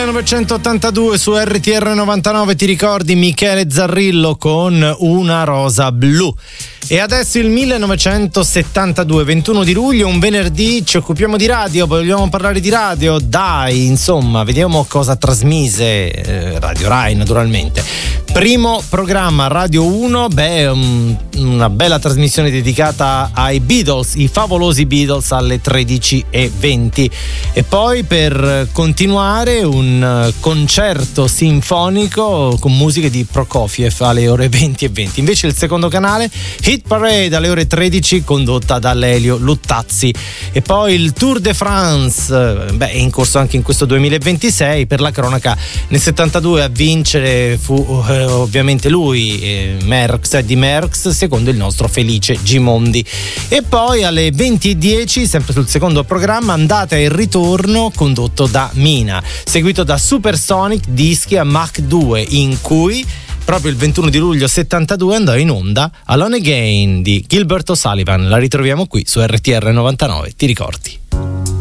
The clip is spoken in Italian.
1982 su RTR 99, ti ricordi Michele Zarrillo con Una rosa blu. E adesso il 1972, 21 di luglio, un venerdì, ci occupiamo di radio, vogliamo parlare di radio? Dai, insomma, vediamo cosa trasmise Radio Rai, naturalmente. Primo programma Radio 1, una bella trasmissione dedicata ai Beatles, i favolosi Beatles, alle 13:20. E poi per continuare un concerto sinfonico con musiche di Prokofiev alle ore 20:20. Invece il secondo canale, Hit Parade alle ore 13, condotta da Lelio Luttazzi. E poi il Tour de France, è in corso anche in questo 2026. Per la cronaca, nel 72 a vincere fu ovviamente lui, Eddie Merckx, secondo il nostro Felice Gimondi. E poi alle 20:10, sempre sul secondo programma, andata e ritorno, condotto da Mina, seguito da Supersonic Dischi a Mach 2, in cui proprio il 21 di luglio 72 andò in onda Alone Again di Gilbert O'Sullivan. La ritroviamo qui su RTR 99, ti ricordi?